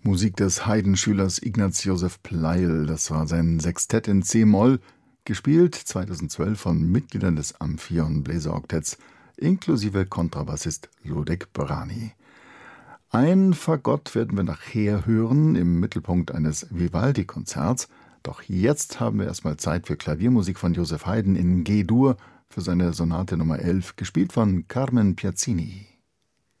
Musik des Haydn-Schülers Ignaz Joseph Pleyel. Das war sein Sextett in c-Moll, gespielt 2012 von Mitgliedern des Amphion Bläseroktetts, inklusive Kontrabassist Lodek Brani. Ein Fagott werden wir nachher hören, im Mittelpunkt eines Vivaldi-Konzerts. Doch jetzt haben wir erstmal Zeit für Klaviermusik von Joseph Haydn in G-Dur für seine Sonate Nummer 11, gespielt von Carmen Piazzini.